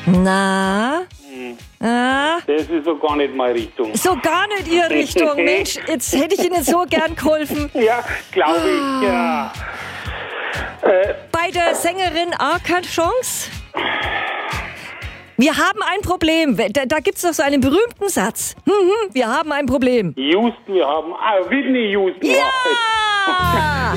Na? Das ist so gar nicht meine Richtung. So gar nicht Ihre Richtung. Mensch, jetzt hätte ich Ihnen so gern geholfen. Ja, glaube ich, ja. Bei der Sängerin auch keine Chance? Wir haben ein Problem. Da gibt es doch so einen berühmten Satz. Wir haben ein Problem. Houston, wir haben... Whitney Houston. Ja!